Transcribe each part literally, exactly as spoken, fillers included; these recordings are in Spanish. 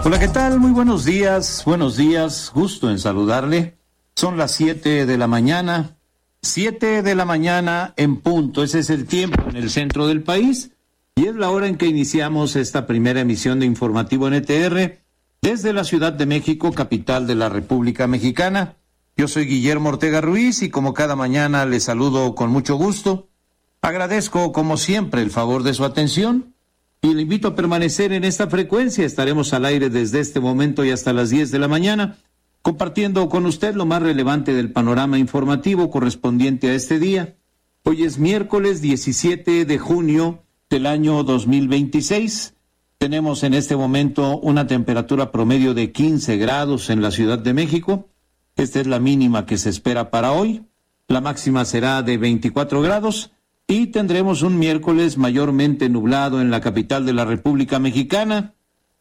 Hola, ¿qué tal? Muy buenos días, buenos días, gusto en saludarle. Son las siete de la mañana, siete de la mañana en punto, ese es el tiempo en el centro del país y es la hora en que iniciamos esta primera emisión de Informativo N T R desde la Ciudad de México, capital de la República Mexicana. Yo soy Guillermo Ortega Ruiz y como cada mañana les saludo con mucho gusto. Agradezco como siempre el favor de su atención y le invito a permanecer en esta frecuencia. Estaremos al aire desde este momento y hasta las diez de la mañana, compartiendo con usted lo más relevante del panorama informativo correspondiente a este día. Hoy es miércoles diecisiete de junio del año dos mil veintiséis. Tenemos en este momento una temperatura promedio de quince grados en la Ciudad de México. Esta es la mínima que se espera para hoy. La máxima será de veinticuatro grados. Y tendremos un miércoles mayormente nublado en la capital de la República Mexicana.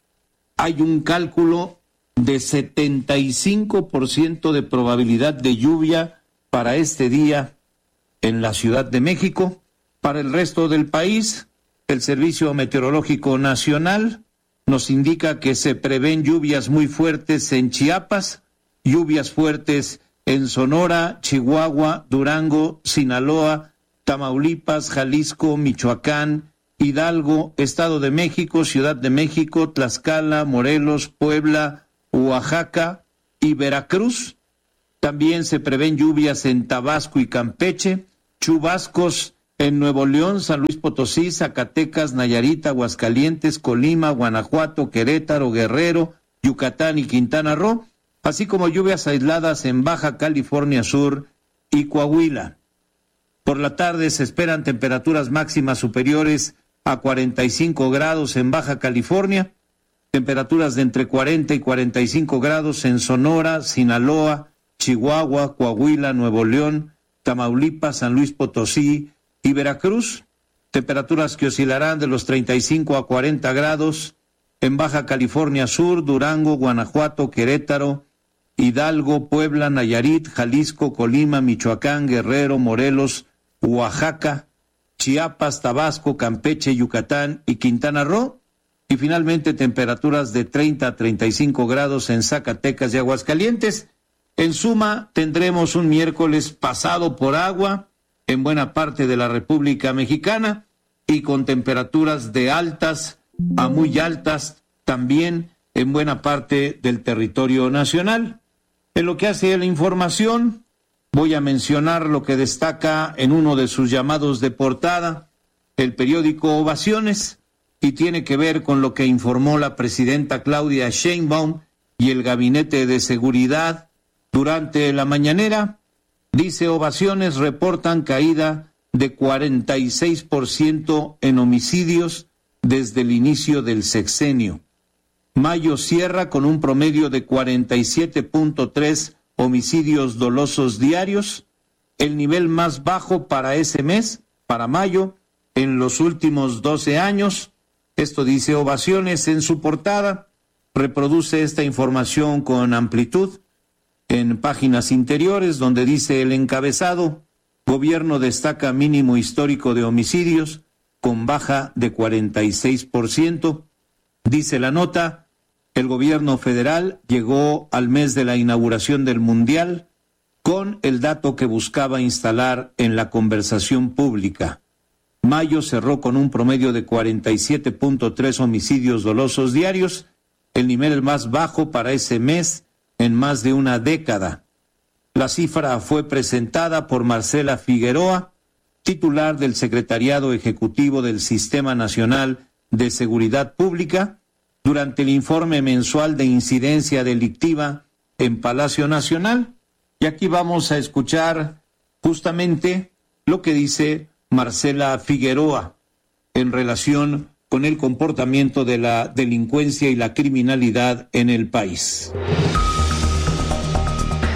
Hay un cálculo de setenta y cinco por ciento de probabilidad de lluvia para este día en la Ciudad de México. Para el resto del país, el Servicio Meteorológico Nacional nos indica que se prevén lluvias muy fuertes en Chiapas, lluvias fuertes en Sonora, Chihuahua, Durango, Sinaloa, Tamaulipas, Jalisco, Michoacán, Hidalgo, Estado de México, Ciudad de México, Tlaxcala, Morelos, Puebla, Oaxaca y Veracruz. También se prevén lluvias en Tabasco y Campeche, chubascos en Nuevo León, San Luis Potosí, Zacatecas, Nayarit, Aguascalientes, Colima, Guanajuato, Querétaro, Guerrero, Yucatán y Quintana Roo, así como lluvias aisladas en Baja California Sur y Coahuila. Por la tarde se esperan temperaturas máximas superiores a cuarenta y cinco grados en Baja California, temperaturas de entre cuarenta y cuarenta y cinco grados en Sonora, Sinaloa, Chihuahua, Coahuila, Nuevo León, Tamaulipas, San Luis Potosí y Veracruz, temperaturas que oscilarán de los treinta y cinco a cuarenta grados en Baja California Sur, Durango, Guanajuato, Querétaro, Hidalgo, Puebla, Nayarit, Jalisco, Colima, Michoacán, Guerrero, Morelos, Oaxaca, Chiapas, Tabasco, Campeche, Yucatán y Quintana Roo, y finalmente temperaturas de treinta a treinta y cinco grados en Zacatecas y Aguascalientes. En suma, tendremos un miércoles pasado por agua en buena parte de la República Mexicana y con temperaturas de altas a muy altas también en buena parte del territorio nacional. En lo que hace a la información, voy a mencionar lo que destaca en uno de sus llamados de portada el periódico Ovaciones y tiene que ver con lo que informó la presidenta Claudia Sheinbaum y el Gabinete de Seguridad durante la mañanera. Dice: Ovaciones reportan caída de cuarenta y seis por ciento en homicidios desde el inicio del sexenio. Mayo cierra con un promedio de cuarenta y siete punto tres homicidios dolosos diarios, el nivel más bajo para ese mes, para mayo, en los últimos doce años. Esto dice Ovaciones en su portada. Reproduce esta información con amplitud en páginas interiores, donde dice el encabezado: Gobierno destaca mínimo histórico de homicidios, con baja de cuarenta y seis por ciento. Dice la nota: el gobierno federal llegó al mes de la inauguración del Mundial con el dato que buscaba instalar en la conversación pública. Mayo cerró con un promedio de cuarenta y siete punto tres homicidios dolosos diarios, el nivel más bajo para ese mes en más de una década. La cifra fue presentada por Marcela Figueroa, titular del Secretariado Ejecutivo del Sistema Nacional de Seguridad Pública, durante el informe mensual de incidencia delictiva en Palacio Nacional. Y aquí vamos a escuchar justamente lo que dice Marcela Figueroa en relación con el comportamiento de la delincuencia y la criminalidad en el país. Se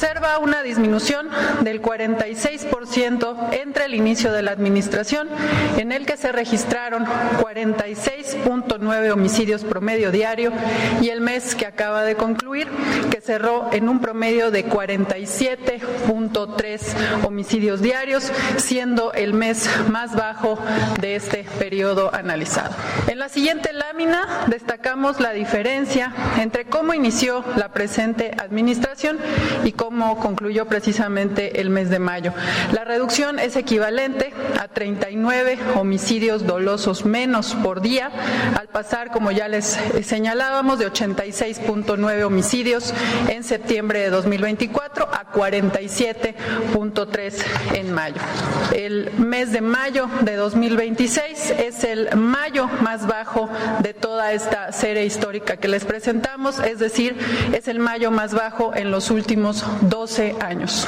observa una disminución del cuarenta y seis por ciento entre el inicio de la administración, en el que se registraron cuarenta y seis punto nueve homicidios promedio diario, y el mes que acaba de concluir, que cerró en un promedio de cuarenta y siete punto tres homicidios diarios, siendo el mes más bajo de este periodo analizado. En la siguiente lámina destacamos la diferencia entre cómo inició la presente administración y cómo concluyó precisamente el mes de mayo. La reducción es equivalente a treinta y nueve homicidios dolosos menos por día, al pasar, como ya les señalábamos, de ochenta y seis punto nueve homicidios en septiembre de dos mil veinticuatro a cuarenta y siete punto tres en mayo. El mes de mayo de dos mil veintiséis es el mayo más bajo de toda esta serie histórica que les presentamos, es decir, es el mayo más bajo en los últimos doce años.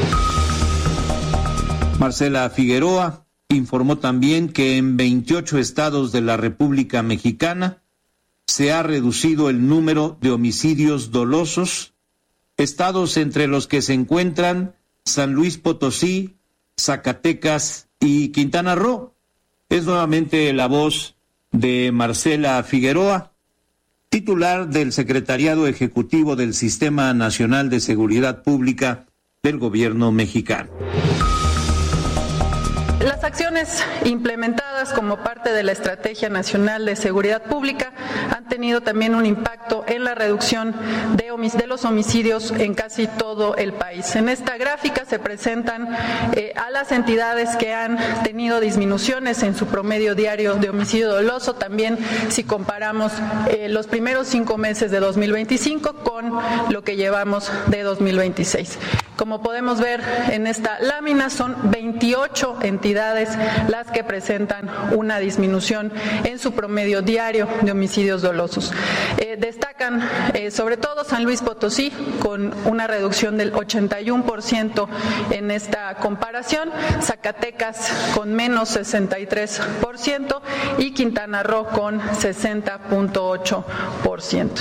Marcela Figueroa informó también que en veintiocho estados de la República Mexicana se ha reducido el número de homicidios dolosos, estados entre los que se encuentran San Luis Potosí, Zacatecas y Quintana Roo. Es nuevamente la voz de Marcela Figueroa, titular del Secretariado Ejecutivo del Sistema Nacional de Seguridad Pública del Gobierno mexicano. Las acciones implementadas como parte de la Estrategia Nacional de Seguridad Pública han tenido también un impacto en la reducción de, homic- de los homicidios en casi todo el país. En esta gráfica se presentan eh, a las entidades que han tenido disminuciones en su promedio diario de homicidio doloso, también si comparamos eh, los primeros cinco meses de dos mil veinticinco con lo que llevamos de dos mil veintiséis. Como podemos ver en esta lámina, son veintiocho entidades las que presentan una disminución en su promedio diario de homicidios dolosos. Eh, destacan eh, sobre todo San Luis Potosí, con una reducción del ochenta y uno por ciento en esta comparación, Zacatecas con menos sesenta y tres por ciento y Quintana Roo con sesenta punto ocho por ciento.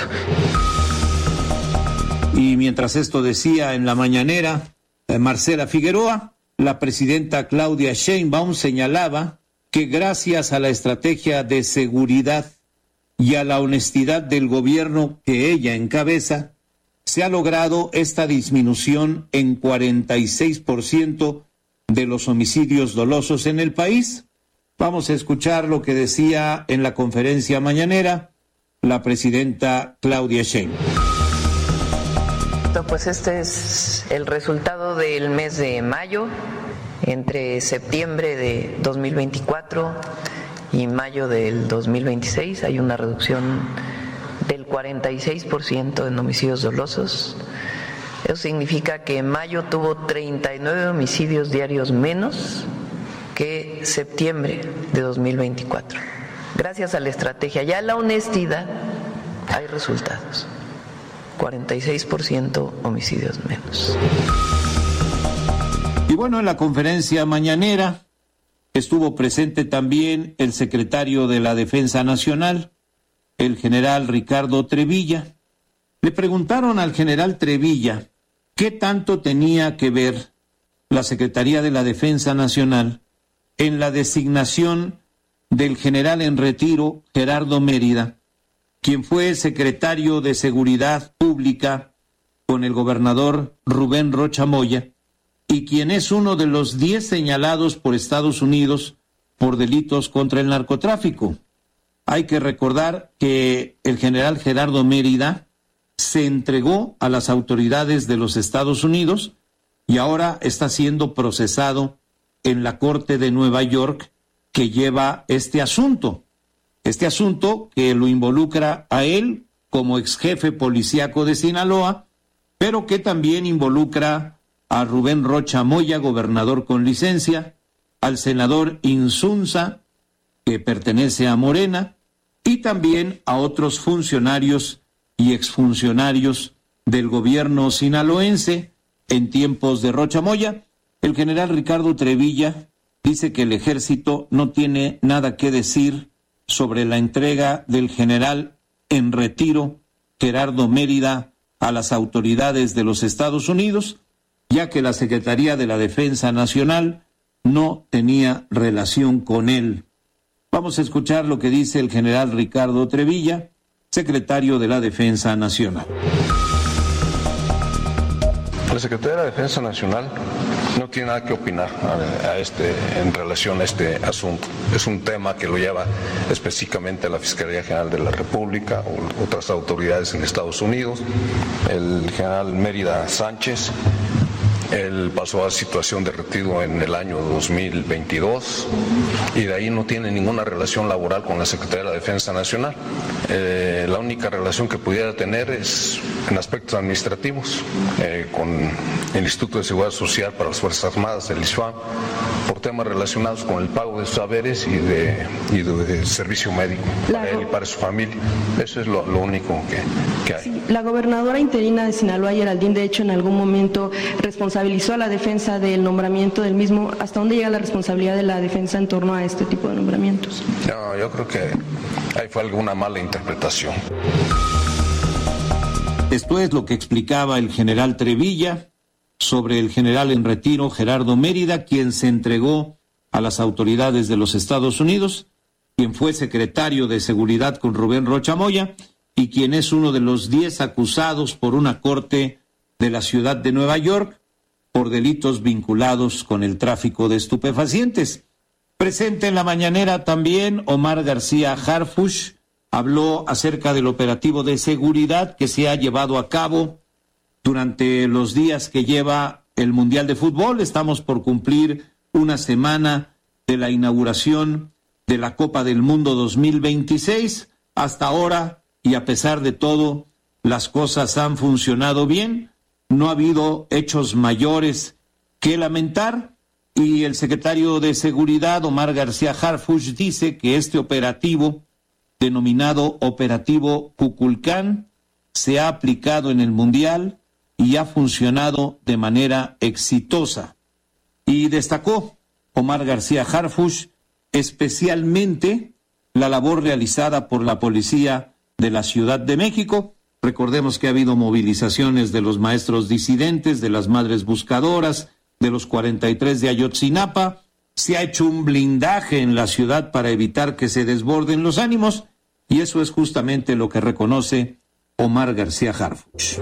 Y mientras esto decía en la mañanera eh, Marcela Figueroa, la presidenta Claudia Sheinbaum señalaba que gracias a la estrategia de seguridad y a la honestidad del gobierno que ella encabeza, se ha logrado esta disminución en cuarenta y seis por ciento de los homicidios dolosos en el país. Vamos a escuchar lo que decía en la conferencia mañanera la presidenta Claudia Sheinbaum. Pues este es el resultado del mes de mayo. Entre septiembre de dos mil veinticuatro y mayo del dos mil veintiséis hay una reducción del cuarenta y seis por ciento en homicidios dolosos. Eso significa que mayo tuvo treinta y nueve homicidios diarios menos que septiembre de dos mil veinticuatro. Gracias a la estrategia y a la honestidad hay resultados. cuarenta y seis por ciento homicidios menos. Y bueno, en la conferencia mañanera estuvo presente también el secretario de la Defensa Nacional, el general Ricardo Trevilla. Le preguntaron al general Trevilla qué tanto tenía que ver la Secretaría de la Defensa Nacional en la designación del general en retiro Gerardo Mérida, quien fue secretario de Seguridad Pública con el gobernador Rubén Rocha Moya, y quien es uno de los diez señalados por Estados Unidos por delitos contra el narcotráfico. Hay que recordar que el general Gerardo Mérida se entregó a las autoridades de los Estados Unidos y ahora está siendo procesado en la Corte de Nueva York que lleva este asunto. Este asunto que lo involucra a él como ex jefe policíaco de Sinaloa, pero que también involucra a Rubén Rocha Moya, gobernador con licencia, al senador Insunza, que pertenece a Morena, y también a otros funcionarios y exfuncionarios del gobierno sinaloense en tiempos de Rocha Moya. El general Ricardo Trevilla dice que el ejército no tiene nada que decir sobre la entrega del general en retiro Gerardo Mérida a las autoridades de los Estados Unidos, ya que la Secretaría de la Defensa Nacional no tenía relación con él. Vamos a escuchar lo que dice el general Ricardo Trevilla, secretario de la Defensa Nacional. La Secretaría de la Defensa Nacional no tiene nada que opinar a, a este, en relación a este asunto. Es un tema que lo lleva específicamente a la Fiscalía General de la República o otras autoridades en Estados Unidos. El general Mérida Sánchez, él pasó a situación de retiro en el año dos mil veintidós y de ahí no tiene ninguna relación laboral con la Secretaría de la Defensa Nacional. Eh, la única relación que pudiera tener es en aspectos administrativos eh, con el Instituto de Seguridad Social para las Fuerzas Armadas, el I S F A M, por temas relacionados con el pago de saberes y de, y de, de servicio médico para él y para su familia. Eso es lo, lo único que, que hay. Sí, la gobernadora interina de Sinaloa, Geraldine, de hecho, en algún momento responsabilizó a la defensa del nombramiento del mismo. ¿Hasta dónde llega la responsabilidad de la defensa en torno a este tipo de nombramientos? No, yo creo que ahí fue alguna mala interpretación. Esto es lo que explicaba el general Trevilla sobre el general en retiro Gerardo Mérida, quien se entregó a las autoridades de los Estados Unidos, quien fue secretario de Seguridad con Rubén Rocha Moya y quien es uno de los diez acusados por una corte de la ciudad de Nueva York por delitos vinculados con el tráfico de estupefacientes. Presente en la mañanera también Omar García Harfuch habló acerca del operativo de seguridad que se ha llevado a cabo durante los días que lleva el Mundial de Fútbol. Estamos por cumplir una semana de la inauguración de la Copa del Mundo dos mil veintiséis. Hasta ahora, y a pesar de todo, las cosas han funcionado bien. No ha habido hechos mayores que lamentar. Y el secretario de Seguridad, Omar García Harfuch, dice que este operativo, denominado Operativo Cuculcán, se ha aplicado en el Mundial y ha funcionado de manera exitosa. Y destacó Omar García Harfuch especialmente la labor realizada por la Policía de la Ciudad de México. Recordemos que ha habido movilizaciones de los maestros disidentes, de las madres buscadoras, de los cuarenta y tres de Ayotzinapa. Se ha hecho un blindaje en la ciudad para evitar que se desborden los ánimos, y eso es justamente lo que reconoce Omar García Harfuch.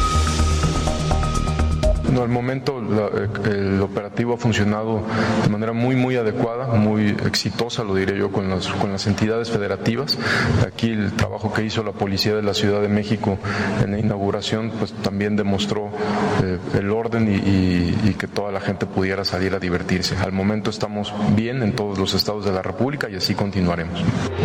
No, al momento la, el operativo ha funcionado de manera muy muy adecuada, muy exitosa, lo diré yo, con las, con las entidades federativas. Aquí el trabajo que hizo la Policía de la Ciudad de México en la inauguración pues también demostró eh, el orden y, y, y que toda la gente pudiera salir a divertirse. Al momento estamos bien en todos los estados de la República y así continuaremos.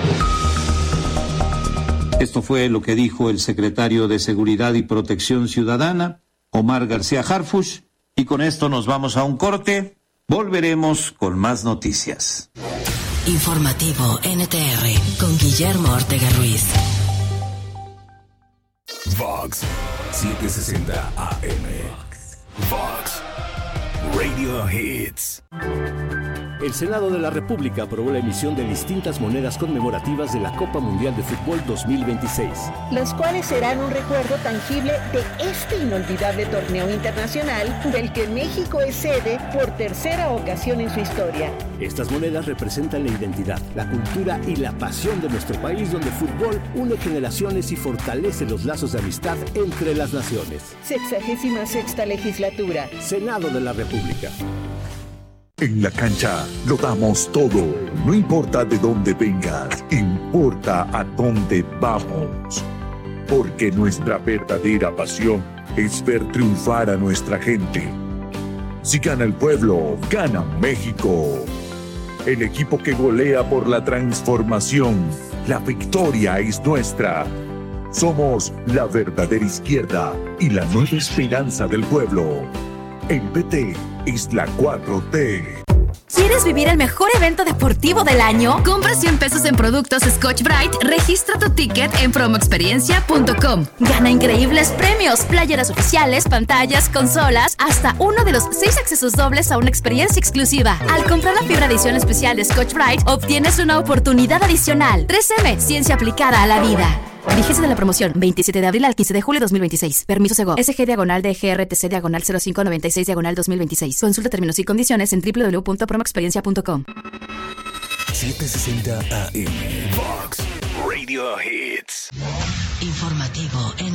Esto fue lo que dijo el secretario de Seguridad y Protección Ciudadana, Omar García Harfuch, y con esto nos vamos a un corte. Volveremos con más noticias. Informativo N T R con Guillermo Ortega Ruiz. Vox setecientos sesenta A M. Vox Radio Hits. El Senado de la República aprobó la emisión de distintas monedas conmemorativas de la Copa Mundial de Fútbol dos mil veintiséis. Las cuales serán un recuerdo tangible de este inolvidable torneo internacional del que México es sede por tercera ocasión en su historia. Estas monedas representan la identidad, la cultura y la pasión de nuestro país, donde el fútbol une generaciones y fortalece los lazos de amistad entre las naciones. Sexagésima sexta legislatura. Senado de la República. En la cancha lo damos todo, no importa de dónde vengas, importa a dónde vamos. Porque nuestra verdadera pasión es ver triunfar a nuestra gente. Si gana el pueblo, gana México. El equipo que golea por la transformación, la victoria es nuestra. Somos la verdadera izquierda y la nueva esperanza del pueblo. El P T es la cuatro T. ¿Quieres vivir el mejor evento deportivo del año? Compra cien pesos en productos Scotch-Brite, registra tu ticket en promo experiencia punto com. Gana increíbles premios, playeras oficiales, pantallas, consolas, hasta uno de los seis accesos dobles a una experiencia exclusiva. Al comprar la fibra edición especial de Scotch-Brite, obtienes una oportunidad adicional. tres eme, ciencia aplicada a la vida. Vigencia de la promoción, veintisiete de abril al quince de julio de dos mil veintiséis. Permiso Segov. S G diagonal de G R T C diagonal cero cinco noventa y seis diagonal dos mil veintiséis. Consulta términos y condiciones en doble u doble u doble u punto promoexperiencia punto com. setecientos sesenta A M. Fox Radio Hits. Informativo en